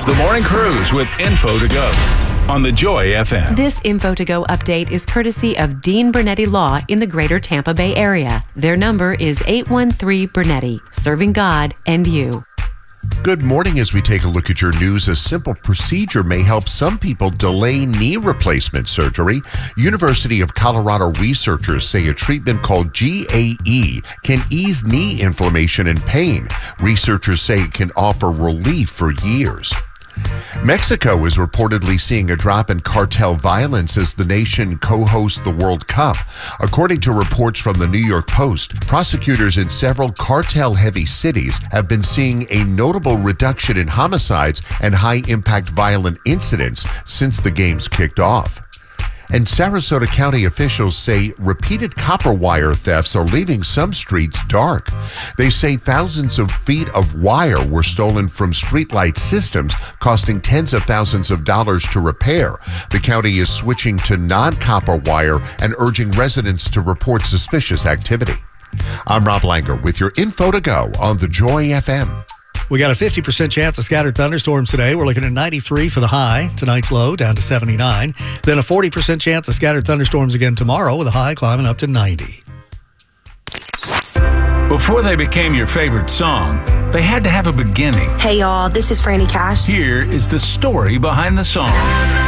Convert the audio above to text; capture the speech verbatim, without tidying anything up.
The Morning Cruise with Info to Go on the Joy F M. This Info to Go update is courtesy of Dean Bernetti Law in the greater Tampa Bay area. Their number is eight one three Bernetti, serving God and you. Good morning. As we take a look at your news, a simple procedure may help some people delay knee replacement surgery. University of Colorado researchers say a treatment called G A E can ease knee inflammation and pain. Researchers say it can offer relief for years. Mexico is reportedly seeing a drop in cartel violence as the nation co-hosts the World Cup. According to reports from the New York Post, prosecutors in several cartel-heavy cities have been seeing a notable reduction in homicides and high-impact violent incidents since the games kicked off. And Sarasota County officials say repeated copper wire thefts are leaving some streets dark. They say thousands of feet of wire were stolen from streetlight systems, costing tens of thousands of dollars to repair. The county is switching to non-copper wire and urging residents to report suspicious activity. I'm Rob Langer with your Info to Go on the Joy F M. We got a fifty percent chance of scattered thunderstorms today. We're looking at ninety-three for the high. Tonight's low down to seventy-nine. Then a forty percent chance of scattered thunderstorms again tomorrow with a high climbing up to ninety. Before they became your favorite song, they had to have a beginning. Hey y'all, this is Franny Cash. Here is the story behind the song.